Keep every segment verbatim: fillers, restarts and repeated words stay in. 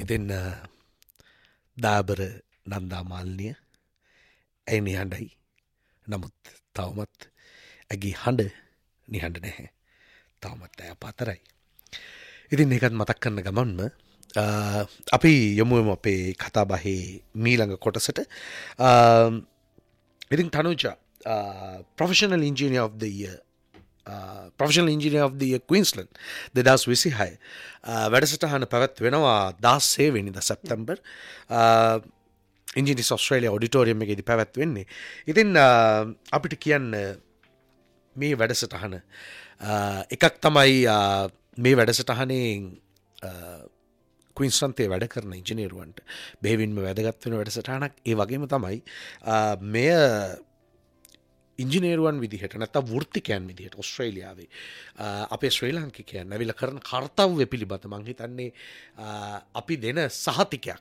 ඉතින් දාබර නන්දා මාල්නිය ඇයි නිහඬයි. නමුත් තවමත් ඇගේ හඬ නිහඬ නැහැ. තවමත් ඇය පාතරයි. ඉතින් ඒකත් මතක් කරන ගමන්ම අපි යමුම අපේ කතාබහේ මීළඟ කොටසට. ඉතින් Thanuja professional engineer of the year Uh, professional engineer of the year Queensland දෙදහස් විසිහය වැඩසටහන පැවැත්වෙනවා දාසේ වෙනිදා සැප්තැම්බර් ඉන්ජිනියර්ස් ඔස්ට්‍රේලියා ඔඩිටෝරියම් එකේදී පැවැත්වෙන්නේ. ඉතින් අපිට කියන්න මේ වැඩසටහන එකක් තමයි මේ වැඩසටහනේ ක්වීන්ස්ලන්තේ වැඩ කරන ඉංජිනේරුවන්ට බෙහෙවින්ම වැදගත් වෙන වැඩසටහනක්. ඒ වගේම තමයි මෙය ඉංජිනේරුවන් විදිහට නැත්නම් වෘත්තිකයන් විදිහට ඔස්ට්‍රේලියාවේ අපේ ශ්‍රී ලාංකිකයන් ඇවිල්ලා කරන කාර්යය පිළිබඳ මම හිතන්නේ අපි දෙන සහතිකයක්.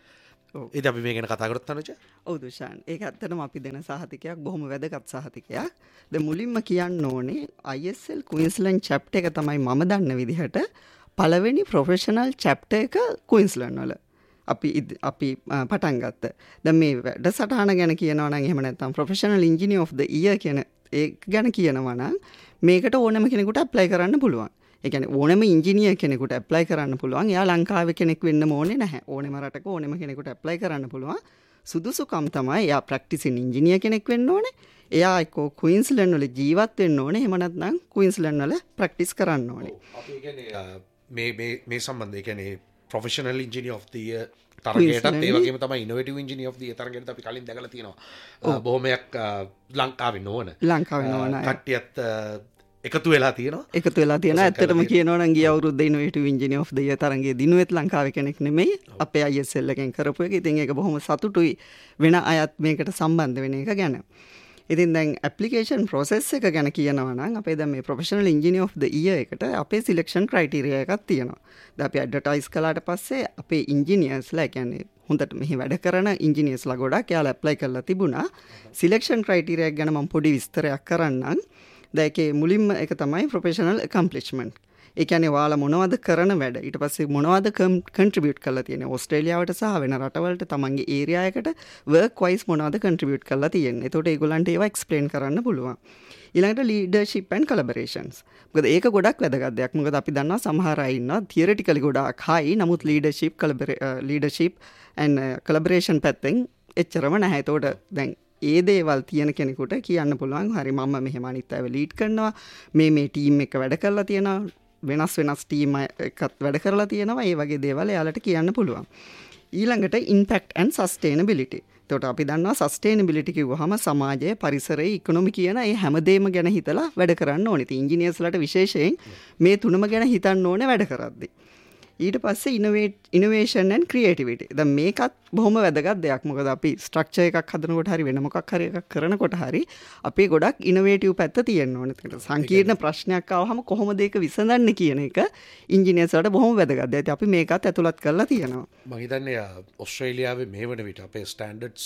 ඒත් අපි මේ ගැන කතා කරත් තනුජා. ඔව් දුෂාන්. ඒක ඇත්තටම අපි දෙන සහතිකයක් බොහොම වැදගත් සහතිකයක්. දැන් මුලින්ම කියන්න ඕනේ I S L Queensland chapter එක තමයි මම දන්න විදිහට පළවෙනි ප්‍රොෆෙෂනල් chapter එක Queensland වල. අපි අපි පටන් ගත්ත. දැන් මේ වැඩසටහන ගැන කියනවා නම් එහෙම නැත්නම් professional engineer of the year කියන ඒක ගැන කියනවා නම් මේකට ඕනම කෙනෙකුට ඇප්ලයි කරන්න පුළුවන්. ඒ කියන්නේ ඕනම ඉංජිනේර් කෙනෙකුට ඇප්ලයි කරන්න පුළුවන්. එයා ලංකාවේ කෙනෙක් වෙන්න ඕනේ නැහැ. ඕනෙම රටක ඕනෙම කෙනෙකුට ඇප්ලයි කරන්න පුළුවන්. සුදුසුකම් තමයි එයා ප්‍රැක්ටිසින් ඉංජිනේර් කෙනෙක් වෙන්න ඕනේ. එයා එක්කෝ ක්වීන්ස්ලන්ඩ් වල ජීවත් වෙන්න ඕනේ. එහෙම නැත්නම් ක්වීන්ස්ලන්ඩ් වල ප්‍රැක්ටිස් කරන්න ඕනේ. අපි කියන්නේ මේ මේ මේ සම්බන්ධය කියන්නේ professional engineer of the year තරගයටත් ඒ වගේම තමයි ඉනොවේටිව් ඉන්ජිනියර් of the year තරගයට අපි කලින් දැකලා තියෙනවා. බොහොමයක් ලංකාවේ නොවන ලංකාවේ නොවන කට්ටියත් එකතු වෙලා තියෙනවා. එකතු වෙලා තියෙනවා. ඇත්තටම කියනවා නම් ගිය අවුරුද්දේ ඉනොවේටිව් ඉන්ජිනියර් of the year තරගයේ දිනුවෙත් ලංකාවේ කෙනෙක් නෙමෙයි. අපේ I S L එකෙන් කරපු එක. ඉතින් ඒක බොහොම සතුටුයි වෙන අයත් මේකට සම්බන්ධ වෙන එක ගැන. ඉතින් දැන් ඇප්ලිකේෂන් ප්‍රොසෙස් එක ගැන කියනවා නම් අපේ දැන් මේ professional engineer of the year එකට අපේ සිලෙක්ෂන් ක්‍රයිටීරියා එකක් තියෙනවා. දැන් අපි ඇඩ්වර්ටයිස් කළාට පස්සේ අපේ ඉන්ජිනියර්ස්ලා කියන්නේ හොඳට මෙහි වැඩ කරන ඉන්ජිනියර්ස්ලා ගොඩක් එයාලා ඇප්ලයි කරලා තිබුණා. සිලෙක්ෂන් ක්‍රයිටීරියා එක ගැන මම පොඩි විස්තරයක් කරන්නම්. දැන් ඒකේ මුලින්ම එක තමයි ප්‍රොෆෙෂනල් ඇකම්ප්ලිෂ්මන්ට්. ඒ කියන්නේ ඔයාලා මොනවද කරන වැඩ ඊට පස්සේ මොනවද කන්ට්‍රිබියුට් කරලා තියෙන්නේ ඕස්ට්‍රේලියාවට සහ වෙන රටවලට තමන්ගේ ඒරියා එකට වර්ක් වයිස් මොනවද කන්ට්‍රිබියුට් කරලා තියෙන්නේ. එතකොට ඒගොල්ලන්ට ඒවා එක්ස්ප්ලেইন කරන්න පුළුවන්. ඊළඟට ලීඩර්ෂිප් ඇන්ඩ් කොලැබොරේෂන්ස්. මොකද ඒක ගොඩක් වැදගත් දෙයක්. මොකද අපි දන්නවා සමහර අය ඉන්නවා තියරිටිකලි ගොඩක් හයි නමුත් ලීඩර්ෂිප් ලීඩර්ෂිප් ඇන්ඩ් කොලැබොරේෂන් පැත්තෙන් එච්චරම නැහැ. එතකොට දැන් ඒ දේවල් තියෙන කෙනෙකුට කියන්න පුළුවන් හරි මම මෙහෙම අනිත් අයව ලීඩ් කරනවා මේ මේ ටීම් එක වැඩ කරලා තියෙනවා වෙනස් වෙනස් ටීම් එකත් වැඩ කරලා තියෙනවා. ඒ වගේ දේවල් එයාලට කියන්න පුළුවන්. ඊළඟට ඉම්පැක්ට් ඇන්ඩ් සස්ටේනබිලිටි. එතකොට අපි දන්නවා සස්ටේනබිලිටි කිව්වහම සමාජය, පරිසරය, ඉකොනොමි කියන මේ හැමදේම ගැන හිතලා වැඩ කරන්න ඕනේ. ඉතින් ඉංජිනේර්ස්ලාට විශේෂයෙන් මේ තුනම ගැන හිතන්න ඕනේ වැඩ කරද්දී. ඊට පස්සේ ඉනොවේට් ඉනෝවේෂන් ඇන්ඩ් ක්‍රියේටිවිටි. දැන් මේකත් බොහොම වැදගත් දෙයක්. මොකද අපි ස්ට්‍රක්චර් එකක් හදනකොට හරි වෙන මොකක් හරි එකක් කරනකොට හරි අපි ගොඩක් ඉනෝවේටිව් පැත්ත තියෙන්න ඕනේ. ඒකට සංකීර්ණ ප්‍රශ්නයක් ආවහම කොහොමද ඒක විසඳන්නේ කියන එක ඉංජිනේර්ස්ලාට බොහොම වැදගත්. ඒත් අපි මේකත් ඇතුළත් කරලා තියෙනවා. මම හිතන්නේ ඔස්ට්‍රේලියාවේ මේ වන විට අපේ ස්ටෑන්ඩඩ්ස්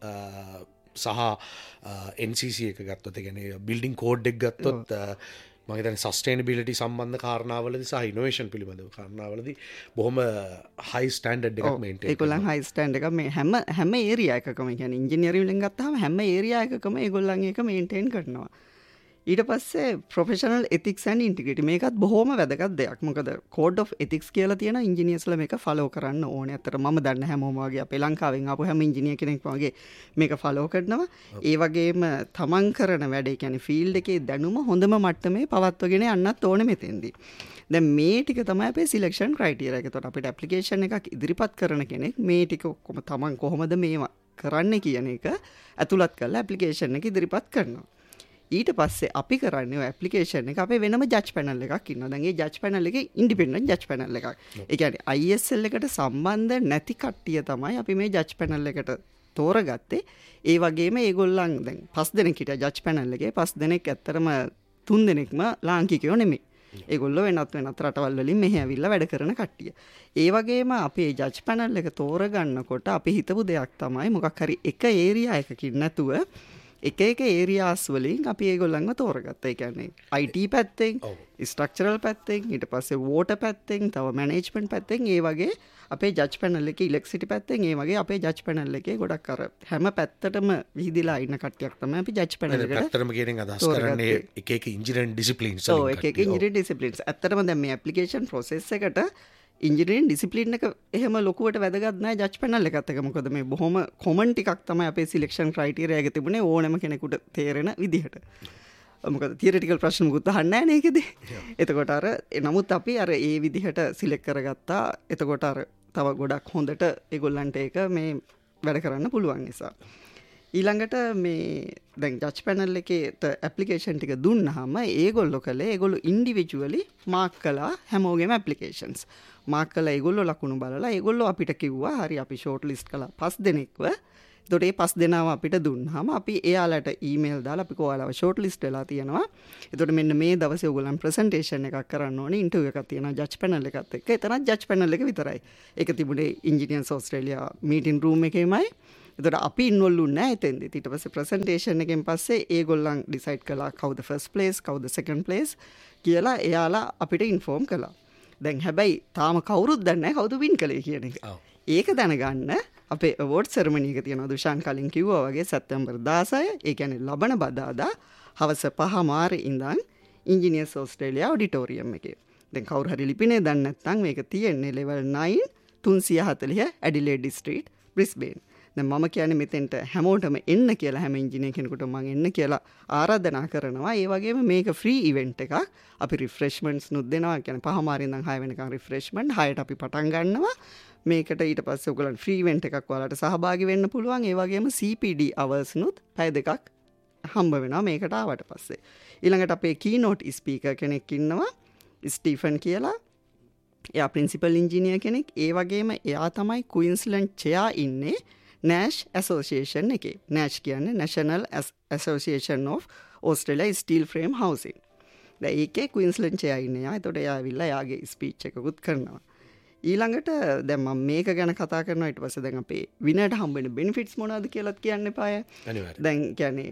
සහ N C C එක ගත්තොත් ඒ කියන්නේ බිල්ඩින් කෝඩ් එක ගත්තොත් මම හිතන්නේ සස්ටේනබිලිටි සම්බන්ධ කාරණාවලදී සහ ඉනෝවේෂන් පිළිබඳව කාරණාවලදී බොහොම හයි ස්ටෑන්ඩඩ් එකක් මේන්ටේන් කරනවා. ඒගොල්ලන් හයි ස්ටෑන්ඩඩ් එකක් මේ හැම හැම ඒරියා එකකම කියන්නේ ඉංජිනේරින් වලින් ගත්තාම හැම ඒරියා එකකම ඒගොල්ලන් ඒක මේන්ටේන් කරනවා. ඊට පස්සේ ප්‍රොෆෙෂනල් එතික්ස් ඇන්ඩ් ඉන්ටිග්‍රිටි මේකත් බොහොම වැදගත් දෙයක්. මොකද කෝඩ් ඔෆ් එතික්ස් කියලා තියෙන ඉංජිනේර්ස්ලා මේක ෆලෝ කරන්න ඕනේ. අතට මම දන්න හැමෝම වගේ අපේ ලංකාවෙන් ආපු හැම ඉංජිනේර් කෙනෙක් වගේ මේක ෆලෝ කරනවා. ඒ වගේම තමන් කරන වැඩ ඒ කියන්නේ ෆීල්ඩ් එකේ දැනුම හොඳම මට්ටමේ පවත්වගෙන යන්නත් ඕනේ මෙතෙන්දී. දැන් මේ ටික තමයි අපේ සිලෙක්ෂන් ක්‍රයිටීරියා එක. ඒතකොට අපිට ඇප්ලිකේෂන් එකක් ඉදිරිපත් කරන කෙනෙක් මේ ටික ඔක්කොම තමන් කොහොමද මේවා කරන්නේ කියන එක ඇතුළත් කරලා ඇප්ලිකේෂන් එක ඉදිරිපත් කරනවා. ඊට පස්සේ අපි කරන්නේ ඔය ඇප්ලිකේෂන් එක අපේ වෙනම ජජ් පැනල් එකක් ඉන්නවා. දැන් ඒ ජජ් පැනල් එකේ ඉන්ඩිපෙන්ඩන්ට් ජජ් පැනල් එකක්. ඒ කියන්නේ I S L එකට සම්බන්ධ නැති කට්ටිය තමයි අපි මේ ජජ් පැනල් එකට තෝරගත්තේ. ඒ වගේම ඒගොල්ලන් දැන් පස් දෙනෙක් හිටියා ජජ් පැනල් එකේ. පස් දෙනෙක් ඇත්තරම තුන් දෙනෙක්ම ලාංකිකයෝ නෙමෙයි. ඒගොල්ලෝ වෙනත් වෙනත් රටවල් වලින් මෙහි ඇවිල්ලා වැඩ කරන කට්ටිය. ඒ වගේම අපේ ජජ් පැනල් එක තෝරගන්නකොට අපි හිතපු දෙයක් තමයි මොකක් හරි එක ඒරියා එකකින් නැතුව එක එක ඒරියාස් වලින් අපි ඒගොල්ලන්ව තෝරගත්තා. ඒ කියන්නේ I T පැත්තෙන්, ස්ට්‍රක්චරල් පැත්තෙන්, ඊට පස්සේ වෝටර් පැත්තෙන්, තව මැනේජ්මන්ට් පැත්තෙන්, ඒ වගේ අපේ ජජ් පැනල් එකේ ඉලෙක්ට්‍රිසිටි පැත්තෙන්, ඒ වගේ අපේ ජජ් පැනල් එකේ ගොඩක් අර හැම පැත්තටම විහිදිලා ඉන්න කට්ටියක් තමයි අපි ජජ් පැනල් එකට. පැත්තටම කියන අදහස් කරන්නේ එක එක ඉන්ජිනියරින් ඩිසිප්ලින්ස්. ඔව් එක එක ඉන්ජිනියරින් ඩිසිප්ලින්ස්. ඇත්තටම දැන් මේ ඇප්ලිකේෂන් ප්‍රොසෙස් එකට ඉන්ජිනියරින් ඩිසිප්ලින් එක එහෙම ලොකුවට වැදගත් නැහැ ජජ් පැනල් එකත් එක. මොකද මේ බොහොම කොමන් ටිකක් තමයි අපේ සිලෙක්ෂන් ක්‍රයිටීරියා එකේ තිබුණේ ඕනෑම කෙනෙකුට තේරෙන විදිහට. මොකද තියරිටිකල් ප්‍රශ්න මුකුත් අහන්නේ නැහැ නේකදී. එතකොට අර නමුත් අපි අර ඒ විදිහට සිලෙක්ට් කරගත්තා. එතකොට අර තව ගොඩක් හොඳට ඒගොල්ලන්ට ඒක මේ වැඩ කරන්න පුළුවන් නිසා. ඊළඟට මේ දැන් ජජ් පැනල් එකේට ඇප්ලිකේෂන් ටික දුන්නාම ඒගොල්ලෝ කළේ ඒගොල්ලෝ ඉන්ඩිවිජුවලි මාක් කළා හැමෝගෙම ඇප්ලිකේෂන්ස්. මාක් කළා ඒගොල්ලෝ ලකුණු බලලා ඒගොල්ලෝ අපිට කිව්වා හරි අපි ෂෝට් ලිස්ට් කළා පස් දෙනෙක්ව. එතකොට මේ පස් දෙනාව අපිට දුන්නාම අපි එයාලට ඊමේල් දාලා අපි කොයාලව ෂෝට් ලිස්ට් වෙලා තියෙනවා. එතකොට මෙන්න මේ දවසේ ඔයගොල්ලන් ප්‍රසන්ටේෂන් එකක් කරන්න ඕනේ, ඉන්ටර්විව් එකක් තියෙනවා ජජ් පැනල් එකත් එක්ක. එතනත් ජජ් පැනල් එක විතරයි. ඒක තිබුණේ ඉන්ජිනියර්ස් ඕස්ට්‍රේලියා මීටින් රූම් එකේමයි. එතකොට අපි ඉන්වෝල්ව් වුණේ නැහැ එතෙන්දි. ඊට පස්සේ ප්‍රසන්ටේෂන් එකෙන් පස්සේ ඒගොල්ලන් ඩිසයිඩ් කළා කවුද ෆස්ට් ප්ලේස් කවුද සෙකන්ඩ් ප්ලේස් කියලා එයාලා අපිට ඉන්ෆෝම් කළා. දැන් හැබැයි තාම කවුරුත් දන්නේ නැහැ කවුද වින් කළේ කියන එක. ඒක දැනගන්න අපේ අවෝඩ් සෙරමනි එක තියෙනවා. දුෂාන් කලින් කිව්වා වගේ සැප්තැම්බර් දාසය ඒ කියන්නේ ලබන බදාදා හවස පහ මාරේ ඉඳන් ඉන්ජිනියර්ස් ඕස්ට්‍රේලියා ඔඩිටෝරියම් එකේ. දැන් කවුරු හරි ලිපිනේ දන්නේ නැත්නම් මේක තියෙන්නේ ලෙවල් නයින් තුන්සිය හතලිහ ඇඩිලේඩ් ස්ට්‍රීට් බ්‍රිස්බේන්. දැන් මම කියන්නේ මෙතෙන්ට හැමෝටම එන්න කියලා හැම ඉංජිනේර කෙනෙකුට මම එන්න කියලා ආරාධනා කරනවා. ඒ වගේම මේක ෆ්‍රී ඉවෙන්ට් එකක්. අපි රිෆ්‍රෙෂ්මන්ට්ස් නුත් දෙනවා. කියන්නේ පහමාරේ ඉඳන් හය වෙනකන් රිෆ්‍රෙෂ්මන්ට්. හයට අපි පටන් ගන්නවා. මේකට ඊට පස්සේ ඔයගොල්ලන් ෆ්‍රී ඉවෙන්ට් එකක් ඔයාලට සහභාගී වෙන්න පුළුවන්. ඒ වගේම C P D hours නුත් පැය දෙකක් හම්බ වෙනවා මේකට ආවට පස්සේ. ඊළඟට අපේ කීනෝට් ස්පීකර් කෙනෙක් ඉන්නවා. ස්ටීෆන් කියලා. එයා ප්‍රින්සිපල් ඉංජිනියර් කෙනෙක්. ඒ වගේම එයා තමයි ක්වීන්ස්ලන්ඩ් චෙයා ඉන්නේ නැෂ් ඇසෝසියේෂන් එකේ. නැෂ් කියන්නේ National Association of Australia Steel Frame Housing. දැන් ඒකේ ක්වීන්ස්ලන්ඩ් චෙයා ඉන්නේ. එයා එතකොට එයා ඇවිල්ලා එයාගේ ස්පීච් එකකුත් කරනවා. ඊළඟට දැන් මම මේක ගැන කතා කරනවා. ඊට පස්සේ දැන් අපේ විනර්ට හම්බෙන බෙනිෆිට්ස් මොනවද කියලාත් කියන්න එපාය. අනිවාර්යයෙන්. දැන් කියන්නේ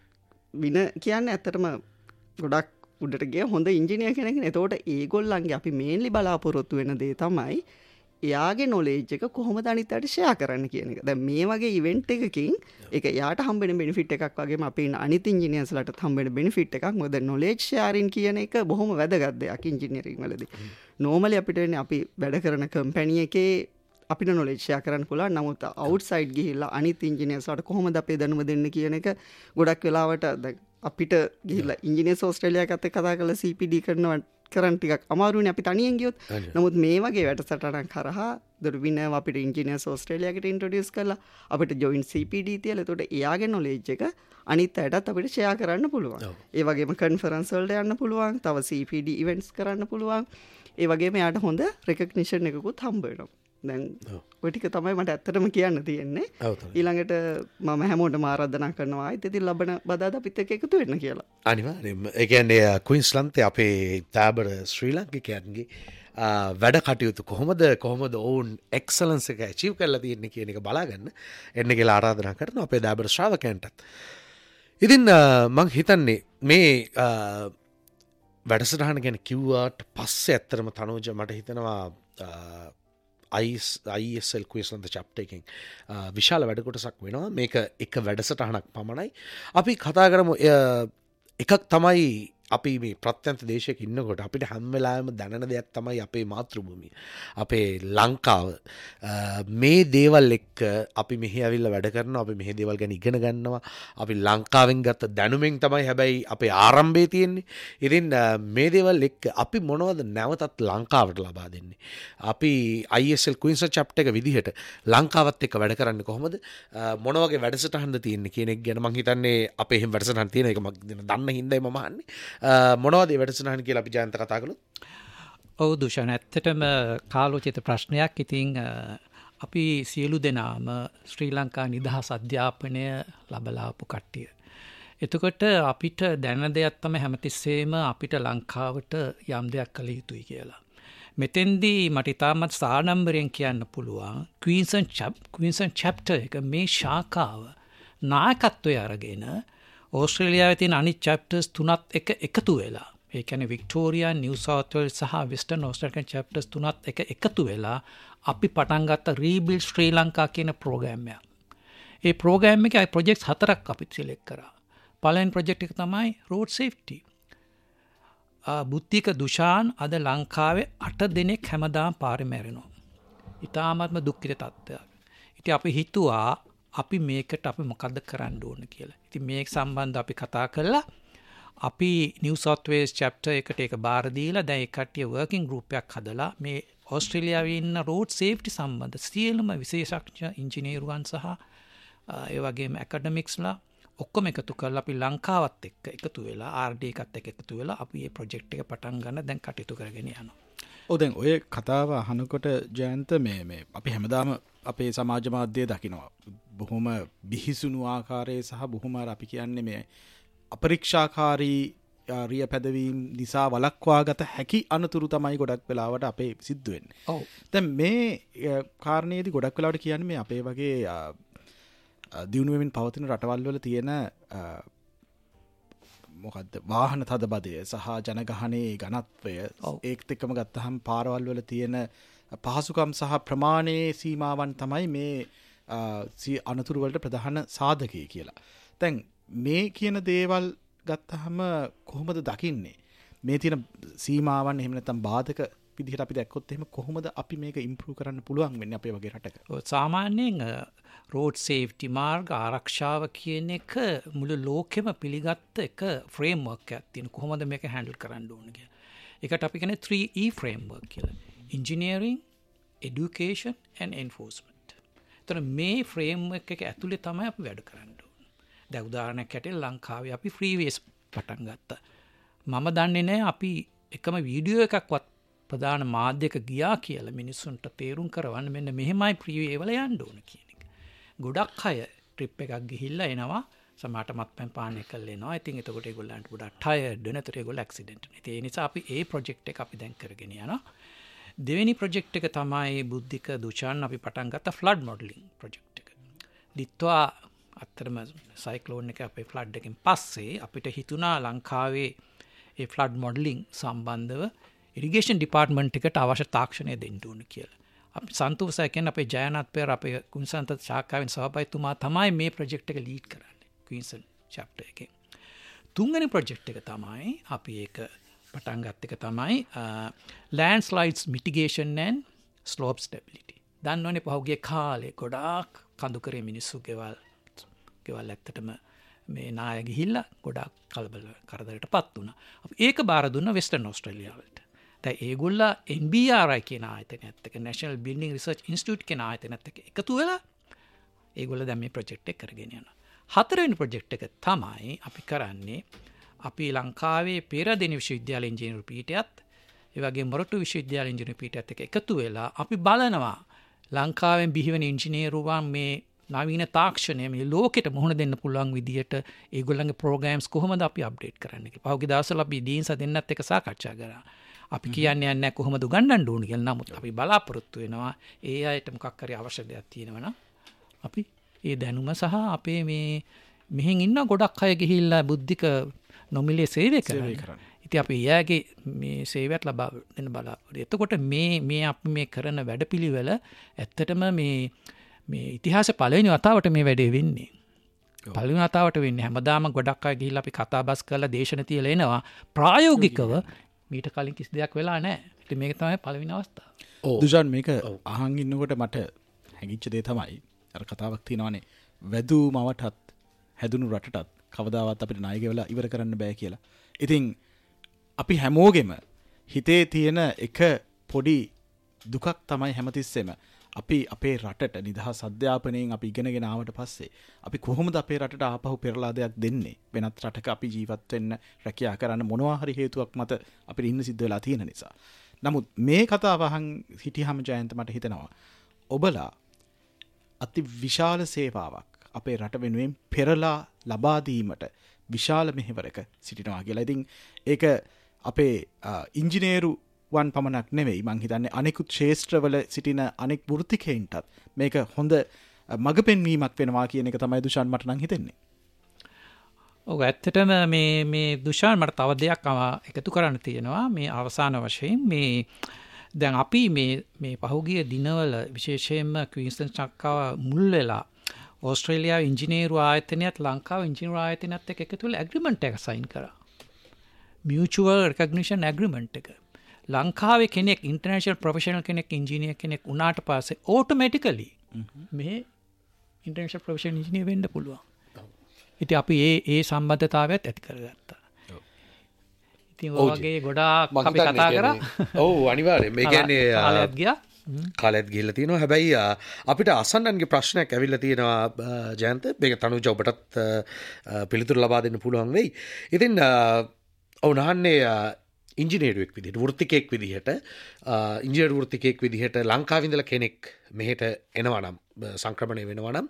වින කියන්නේ ඇත්තටම ගොඩක් උඩට ගිය හොඳ ඉංජිනේර් කෙනෙක්නේ. එතකොට ඒගොල්ලන්ගේ අපි මේන්ලි බලාපොරොත්තු වෙන දේ තමයි එයාගේ නොලෙජ් එක කොහොමද අනිත් අයට ෂෙයා කරන්න කියන එක. දැන් මේ වගේ ඉවෙන්ට් එකකින් ඒක එයාට හම්බෙන බෙනිෆිට් එකක් වගේම අපේ ඉන්න අනිත් ඉංජිනේර්ස්ලාට හම්බෙන බෙනිෆිට් එකක්. මොකද නොලෙජ් ෂෙයාරින් කියන එක බොහොම වැදගත් දෙයක් ඉංජිනේරින් වලදී. නෝමලි අපිට වෙන්නේ අපි වැඩ කරන කම්පැනි එකේ අපිට නොලෙජ් ෂෙයා කරන්න පුළුවන්. නමුත් අවුට්සයිඩ් ගිහිල්ලා අනිත් ඉංජිනේර්ස්ලාට කොහොමද අපේ දැනුම දෙන්න කියන එක ගොඩක් වෙලාවට දැන් අපිට ගිහිල්ලා ඉංජිනේර්ස් ඕස්ට්‍රේලියාවකට එක්ක කතා කරලා C P D කරනවා කරන් ටිකක් අමාරුනේ අපි තනියෙන් ගියොත්. නමුත් මේ වගේ වැඩසටහනක් කරහා දොර විනව අපිට ඉංජිනේර්ස් ඕස්ට්‍රේලියාවකට ඉන්ට්‍රොඩියුස් කරලා අපිට ජොයින්ට් C P D තියලා එතකොට එයාගේ නොලෙජ් එක අනිත් අයටත් අපිට ෂෙයා කරන්න පුළුවන්. ඒ වගේම කන්ෆරන්ස් වලට යන්න පුළුවන්. තව C P D ඉවෙන්ට්ස් කරන්න පුළුවන්. ඒ වගේම එයාට හොඳ රෙකග්නිෂන් එකකුත් හම්බ වෙනවා. දැන් ඔය ටික තමයි මට ඇත්තටම කියන්න තියෙන්නේ. ඊළඟට මම හැමෝටම ආරාධනා කරනවා ආයෙත් ඉතින් ලබන බදාදා අපිත් එක්ක එකතු වෙන්න කියලා. අනිවාර්යයෙන්ම. ඒ කියන්නේ ක්වීන්ස්ලන්තේ අපේ තාබර ශ්‍රී ලාංකිකයන්ගේ වැඩ කටයුතු කොහොමද කොහොමද ඔවුන් එක්සලන්ස් එක ඇචීව් කරලා තියෙන්නේ කියන එක බලාගන්න එන්න කියලා ආරාධනා කරනවා අපේ දාබර ශ්‍රාවකයන්ටත්. ඉතින් මං හිතන්නේ මේ වැඩසටහන ගැන කිව්වාට පස්සේ ඇත්තටම තනෝජ මට හිතනවා I S L ක්වීන්ස්ලන්ත චැප්ටර් එකෙන් විශාල වැඩ කොටසක් වෙනවා. මේක එක වැඩසටහනක් පමණයි. අපි කතා කරමු එකක් තමයි අපි මේ ප්‍රත්‍යන්ත දේශයක ඉන්නකොට අපිට හැම වෙලාවෙම දැනෙන දෙයක් තමයි අපේ මාතෘභූමිය. අපේ ලංකාව. මේ දේවල් එක්ක අපි මෙහි ඇවිල්ලා වැඩ කරනවා. අපි මෙහි දේවල් ගැන ඉගෙන ගන්නවා. අපි ලංකාවෙන් ගත්ත දැනුමෙන් තමයි හැබැයි අපේ ආරම්භය තියෙන්නේ. ඉතින් මේ දේවල් එක්ක අපි මොනවද නැවතත් ලංකාවට ලබා දෙන්නේ? අපි I S L ක්වීන්ස්ලන්ත චැප්ටර් එක විදිහට ලංකාවත් එක්ක වැඩ කරන්නේ කොහොමද? මොන වගේ වැඩසටහනද තියෙන්නේ කියන එක ගැන මම හිතන්නේ අපේ එහෙම වැඩසටහන් තියෙන එක මම දන්න හින්දායි මම අහන්නේ. මොනවද වැඩසටහන කියලා අපි ජයන්ත කතා කළොත්? ඔව් දුෂාන්, ඇත්තටම කාලෝචිත ප්‍රශ්නයක්. ඉතින් අපි සියලු දෙනාම ශ්‍රී ලංකා නිදහස් අධ්‍යාපනය ලබලාපු කට්ටිය. එතකොට අපිට දැන දෙයක් තමයි හැමතිස්සෙම අපිට ලංකාවට යම් දෙයක් කළ යුතුයි කියලා. මෙතෙන්දී මට ඉතාමත් සාඩම්බරයෙන් කියන්න පුළුවන් ක්වීන්ස්ලන්ත ක්වීන්ස්ලන්ත චැප්ටර් එක මේ ශාඛාව නායකත්වය අරගෙන ඕස්ට්‍රේලියාවේ තියෙන අනිත් chapters තුනත් එක එකතු වෙලා, ඒ කියන්නේ වික්ටෝරියා, නිව් සවුත් වේල්ස් සහ වෙස්ටර්න් ඕස්ට්‍රේලියාවේ chapters තුනත් එක එකතු වෙලා අපි පටන් ගත්ත රීබිල්ඩ් ශ්‍රී ලංකා කියන ප්‍රෝග්‍රෑම් එක. ඒ ප්‍රෝග්‍රෑම් එකේ ප්‍රොජෙක්ට්ස් හතරක් අපි සිලෙක්ට් කරා. පළවෙනි ප්‍රොජෙක්ට් එක තමයි road safety. බුද්ධික දුෂාන් අද ලංකාවේ අට දෙනෙක් හැමදාම පාරේ මැරෙනවා. ඉතාමත්ම දුක්ඛිත තත්ත්වයක්. ඉතින් අපි හිතුවා අපි මේකට අපි මොකද්ද කරන්න ඕන කියලා. ඉතින් මේක සම්බන්ධව අපි කතා කළා. අපි නිව් සවුත් වේල්ස් chapter එකට ඒක බාර දීලා දැන් ඒ කට්ටිය working group එකක් හදලා මේ ඕස්ට්‍රේලියාවේ ඉන්න road safety සම්බන්ධ සියලුම විශේෂඥ ඉංජිනේරුවන් සහ ඒ වගේම academicsලා ඔක්කොම එකතු කරලා අපි ලංකාවත් එක්ක එකතු වෙලා ආර් ඩී එකත් එක්ක එකතු වෙලා අපි මේ ප්‍රොජෙක්ට් එක පටන් ගන්න දැන් කටයුතු කරගෙන යනවා. ඔව් දැන් ඔය කතාව අහනකොට ජයන්ත මේ මේ අපි හැමදාම අපේ සමාජ මාධ්‍යයේ දකිනවා බොහොම බිහිසුණු ආකාරයේ සහ බොහොම අපි කියන්නේ මේ අපරීක්ෂාකාරී රිය පැදවීම් නිසා වළක්වාගත හැකි අනතුරු තමයි ගොඩක් වෙලාවට අපේ සිද්ධ වෙන්නේ. ඔව්. දැන් මේ කාරණේදී ගොඩක් වෙලාවට කියන්නේ මේ අපේ වගේ දියුණු වෙමින් පවතින රටවල් වල තියෙන මොකද්ද වාහන තදබදය සහ ජනගහනයේ ඝනත්වය ඒකත් එක්කම ගත්තහම පාරවල් වල තියෙන පහසුකම් සහ ප්‍රමාණයේ සීමාවන් තමයි මේ අනතුරු වලට ප්‍රධාන සාධකය කියලා. දැන් මේ කියන දේවල් ගත්තහම කොහොමද දකින්නේ? මේ තියෙන සීමාවන් එහෙම නැත්නම් බාධක විදිහට අපි දැක්කොත් එහෙම කොහොමද අපි මේක ඉම්ප්‍රූව් කරන්න පුළුවන් වෙන්නේ අපේ වගේ රටක? සාමාන්‍යයෙන් road safety මාර්ග ආරක්ෂාව කියන එක මුළු ලෝකෙම පිළිගත්ත එක ෆ්‍රේම්වර්ක් එකක් තියෙන. කොහොමද මේක හැන්ඩල් කරන්න ඕන කියලා. ඒකට අපි කියන්නේ three E framework කියලා. engineering, education and enforcement. ඒතර මේ ෆ්‍රේම්වර්ක් එක ඇතුලේ තමයි අපි වැඩ කරන්න ඕන. දැන් උදාහරණයක් ඇටියට ලංකාවේ අපි ෆ්‍රීවේස් පටන් ගත්තා. මම දන්නේ නැහැ අපි එකම වීඩියෝ එකක්වත් ප්‍රධාන මාධ්‍යක ගියා කියලා මිනිස්සුන්ට තේරුම් කරවන්න මෙන්න මෙහෙමයි ෆ්‍රීවේ වල යන්න ඕන කියන එක. ගොඩක් අය ට්‍රිප් එකක් ගිහිල්ලා එනවා සමහරට මත්පැන් පානය කරලා එනවා. ඉතින් එතකොට ඒගොල්ලන්ට ගොඩක් ටයර්ඩ් වෙන. ඒතර ඒගොල්ලෝ ඇක්සිඩන්ට් වෙනවා. ඒ නිසා අපි ඒ ප්‍රොජෙක්ට් එක අපි දැන් කරගෙන යනවා. දෙවෙනි ප්‍රොජෙක්ට් එක තමයි බුද්ධික දුෂාන් අපි පටන් ගත්ත ෆ්ලඩ් මොඩලින් ප්‍රොජෙක්ට් එක. ලිත්වා අත්‍තරම සයික්ලෝන් එක අපේ ෆ්ලඩ් එකෙන් පස්සේ අපිට හිතුණා ලංකාවේ ඒ ෆ්ලඩ් මොඩලින් සම්බන්ධව ඉරිගේෂන් ඩිපාර්ට්මන්ට් එකට අවශ්‍ය තාක්ෂණය දෙන්න ඕන කියලා. අපි සන්තෝෂයි කියන්නේ අපේ ජයනාත් පෙර අපේ කුන්සන්ත ශාඛාවෙන් සහභාගීතුමා තමයි මේ ප්‍රොජෙක්ට් එක ලීඩ් කරන්නේ ක්වීන්සන් chapter එකේ. තුන්වෙනි ප්‍රොජෙක්ට් එක තමයි අපි ඒක පටන් ගත්ත එක තමයි landslides mitigation and slope stability. දන්නවනේ පහුගිය කාලේ ගොඩාක් කඳුකරේ මිනිස්සු ගෙවල් ගෙවල් ඇත්තටම මේ නාය ගිහිල්ලා ගොඩාක් කලබල කරදරයටපත් වුණා. අපි ඒක බාර දුන්නා වෙස්ටර්න් ඕස්ට්‍රේලියාවට. දැන් ඒගොල්ලා N B R I කියන ආයතනයත් එක්ක National Building Research Institute කියන ආයතනයත් එක්ක එකතු වෙලා ඒගොල්ලෝ දැන් මේ ප්‍රොජෙක්ට් එක කරගෙන යනවා. හතරවෙනි ප්‍රොජෙක්ට් එක තමයි අපි කරන්නේ අපි ලංකාවේ පේරාදෙණි විශ්වවිද්‍යාල ඉංජිනේරු පීඨයත් ඒ වගේම මොරටු විශ්වවිද්‍යාල ඉංජිනේරු පීඨයත් එක්ක එකතු වෙලා අපි බලනවා ලංකාවෙන් බිහිවෙන ඉංජිනේරුවන් මේ නවීන තාක්ෂණය මේ ලෝකෙට මුහුණ දෙන්න පුළුවන් විදියට ඒගොල්ලන්ගේ ප්‍රෝග්‍රෑම්ස් කොහොමද අපි අප්ඩේට් කරන්නේ කියලා. පහුගිය දවස්වල අපි දීන්ස දෙන්නත් එක්ක සාකච්ඡා කරා. අපි කියන්නේ නැහැ කොහොමද උගන්වන්න ඕන කියලා. නමුත් අපි බලාපොරොත්තු වෙනවා ඒ අයට මොකක් හරි අවශ්‍ය දෙයක් තියෙනවා නම් අපි ඒ දැනුම සහ අපේ මේ මෙහෙන් ඉන්න ගොඩක් අය ගිහිල්ලා බුද්ධික නොමිලේ සේවය කරන්නේ. ඉතින් අපි එයාගේ මේ සේවයත් ලබා දෙන්න බලාපොරොත්තු. එතකොට මේ මේ අපි මේ කරන වැඩපිළිවෙල ඇත්තටම මේ මේ ඉතිහාසයේ පළවෙනි වතාවට මේ වැඩේ වෙන්නේ. පළවෙනි වතාවට වෙන්නේ හැමදාම ගොඩක් අය ගිහිල්ලා අපි කතා බස් කරලා දේශන තියලා එනවා. ප්‍රායෝගිකව මීට කලින් කිසි දෙයක් වෙලා නැහැ. ඉතින් මේක තමයි පළවෙනි අවස්ථාව. ඔව්. දුෂාන් මේක අහන් ඉන්නකොට මට හැඟිච්ච දේ තමයි අර කතාවක් තියෙනවානේ වැදූ මවටත් හැදුණු රටටත් කවදාවත් අපිට ණය ගෙවලා ඉවර කරන්න බෑ කියලා. ඉතින් අපි හැමෝගෙම හිතේ තියෙන එක පොඩි දුකක් තමයි හැමතිස්සෙම අපි අපේ රටට නිදහස් අධ්‍යාපනයෙන් අපි ඉගෙනගෙන ආවට පස්සේ අපි කොහොමද අපේ රටට ආපහු පෙරලා දෙයක් දෙන්නේ? වෙනත් රටක අපි ජීවත් වෙන්න රැකියා කරන්න මොනවා හරි හේතුවක් මත අපිට ඉන්න සිද්ධ වෙලා තියෙන නිසා. නමුත් මේ කතාව අහන් හිටියාම ජයන්ත මට හිතෙනවා ඔබලා අති විශාල සේවාවක් අපේ රට වෙනුවෙන් පෙරලා ලබා දීමට විශාල මෙහෙවරක සිටිනවා කියලා. ඉතින් ඒක අපේ ඉංජිනේරු වන් පමණක් නෙවෙයි මං හිතන්නේ අනෙකුත් ක්ෂේත්‍රවල සිටින අනෙක් වෘත්තිකයින්ටත් මේක හොඳ මඟ පෙන්වීමක් වෙනවා කියන එක තමයි දුෂාන් මට නම් හිතෙන්නේ. ඔව් ඇත්තටම මේ මේ දුෂාන් මට තව දෙයක් එකතු කරන්න තියෙනවා මේ අවසාන වශයෙන් මේ දැන් අපි මේ මේ පහුගිය දිනවල විශේෂයෙන්ම ක්වීන්ස්ලන්ඩ් ශාඛාව මුල් වෙලා ඕස්ට්‍රේලියාව ඉංජිනේරු ආයතනයත් ලංකාව ඉංජිනේරු ආයතනයත් එක්ක එකතු වෙලා ඇග්‍රීමන්ට් එකක් සයින් කරා. මියුචුවල් රෙකග්නිෂන් ඇග්‍රීමන්ට් එක. ලංකාවේ කෙනෙක් ඉන්ටර්නැෂනල් ප්‍රොෆෙෂනල් කෙනෙක් ඉංජිනේර් කෙනෙක් උනාට පස්සේ ඕටෝමැටිකලි මේ ඉන්ටර්නැෂනල් ප්‍රොෆෙෂනල් ඉංජිනේර් වෙන්න පුළුවන්. ඉතින් අපි ඒ ඒ සම්බන්ධතාවයත් ඇති කරගත්තා. ඉතින් ඔය වගේ ගොඩාක් අපි කතා කරා. ඔව් අනිවාර්යයෙන්. මේ කියන්නේ කාලයක් ගියා. කාලෙත් ගිහිල්ලා තියෙනවා. හැබැයි අපිට අසන්නන්ගේ ප්‍රශ්නයක් ඇවිල්ලා තියෙනවා ජයන්ත. මේක තනුජ ඔබටත් පිළිතුරු ලබා දෙන්න පුළුවන් වෙයි. ඉතින් ඔව් නහන්නේ ඉංජිනේරුවෙක් විදිහට වෘත්තිකයෙක් විදිහට ඉංජිනේරු වෘත්තිකයෙක් විදිහට ලංකාවේ ඉඳලා කෙනෙක් මෙහෙට එනවා නම් සංක්‍රමණය වෙනවා නම්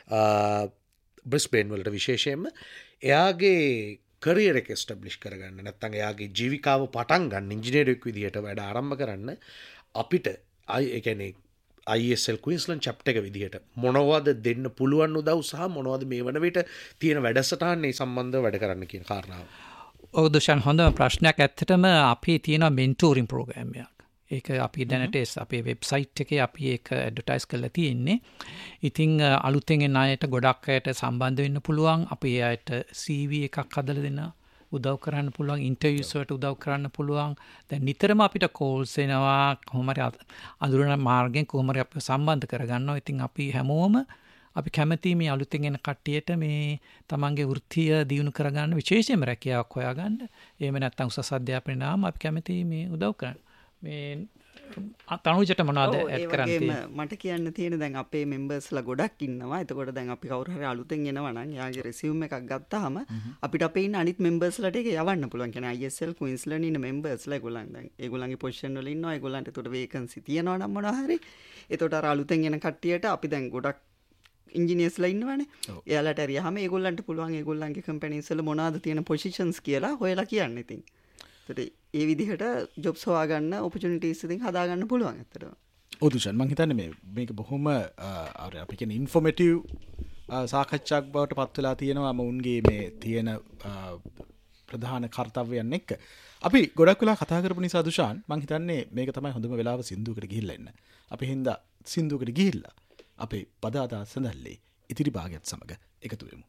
බ්‍රිස්බේන් වලට විශේෂයෙන්ම එයාගේ කරියර් එක එස්ටැබ්ලිෂ් කරගන්න නැත්නම් එයාගේ ජීවිකාව පටන් ගන්න ඉංජිනේරුවෙක් විදිහට වැඩ ආරම්භ කරන්න අපිට ඒ කියන්නේ I S L Queensland chapter එක විදිහට මොනවද දෙන්න පුළුවන් උදව් සහ මොනවද මේ වන විට තියෙන වැඩසටහනේ සම්බන්ධව වැඩ කරන්න කියන කාරණාව. ඔව් දුෂාන් හොඳම ප්‍රශ්නයක්. ඇත්තටම අපි තියෙන මෙන්ටෝරින් ප්‍රෝග්‍රෑම් එකක්. ඒක අපි දැනට අපේ වෙබ්සයිට් එකේ අපි ඒක ඇඩ්වර්ටයිස් කරලා තියෙන්නේ. ඉතින් අලුතෙන් එන අයට ගොඩක් අයට සම්බන්ධ වෙන්න පුළුවන්. අපි ඒ අයට C V එකක් හදලා දෙන්න උදව් කරන්න පුළුවන්. ඉන්ටර්වියුස් වලට උදව් කරන්න පුළුවන්. දැන් නිතරම අපිට කෝල්ස් එනවා කොහොම හරි අඳුරන මාර්ගෙන් කොහොම හරි අපිව සම්බන්ධ කරගන්නවා. ඉතින් අපි හැමෝම අපි කැමති මේ අලුතෙන් එන කට්ටියට මේ තමන්ගේ වෘත්තිය දියුණු කරගන්න විශේෂයෙන්ම රැකියාවක් හොයාගන්න. එහෙම නැත්නම් උසස් අධ්‍යාපනය නාම අපි කැමති මේ උදව් කරන්න. මේ තනුජට මොනවද ඇඩ් කරන්න තියෙන්නේ? මට කියන්න තියෙන දැන් අපේ මෙම්බර්ස්ලා ගොඩක් ඉන්නවා. එතකොට දැන් අපි කවුරු හරි අලුතෙන් එනවා නම් යාගේ රෙසියුම් එකක් ගත්තාම අපිට අපේ ඉන්න අනිත් මෙම්බර්ස්ලාට ඒක යවන්න පුළුවන්. කියන්නේ I S L Queensland ඉන්න මෙම්බර්ස්ලා ඒගොල්ලන් දැන් ඒගොල්ලන්ගේ පොසිෂන් වල ඉන්නවා. ඒගොල්ලන්ට එතකොට වේකන්සි තියෙනවා නම් මොනවා හරි. එතකොට අර අලුතෙන් එන කට්ටියට අපි දැන් ගොඩක් ඉංජිනේර්ස්ලා ඉන්නවනේ. එයාලට හරියහම ඒගොල්ලන්ට පුළුවන් ඒගොල්ලන්ගේ කම්පැනිස් වල මොනවද තියෙන පොසිෂන්ස් කියලා හොයලා කියන්න ඉතින්. ඒකට ඒ විදිහට ජොබ්ස් හොයාගන්න ඔපචුනිටිස් ඉතින් හදාගන්න පුළුවන් ඇත්තටම. ඔව් දුෂාන් මම හිතන්නේ මේ මේක බොහොම අර අපි කියන ඉන්ෆෝමටිව් සාකච්ඡාවක් බවට පත් වෙලා තියෙනවා මුන්ගේ මේ තියෙන ප්‍රධාන කාර්යයන් එක්ක. අපි ගොඩක් වෙලා කතා කරපු නිසා දුෂාන් මම හිතන්නේ මේක තමයි හොඳම වෙලාව සින්දුවකට ගිහිල්ලා ඉන්න. අපි හින්දා සින්දුවකට ගිහිල්ලා අපේ පද අදහස් සඳහල්ලේ ඉතිරි භාගයත් සමග එකතු වෙමු.